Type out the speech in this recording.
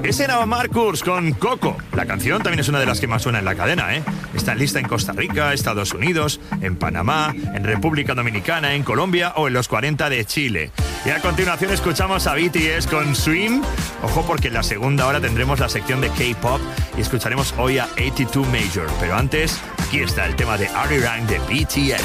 Es Eva Marcus con Coco. La canción también es una de las que más suena en la cadena, ¿eh? Está lista en Costa Rica, Estados Unidos, en Panamá, en República Dominicana, en Colombia o en los 40 de Chile. Y a continuación escuchamos a BTS con Swim. Ojo, porque en la segunda hora tendremos la sección de K-pop y escucharemos hoy a 82 Major. Pero antes, aquí está el tema de Ariana de BTS.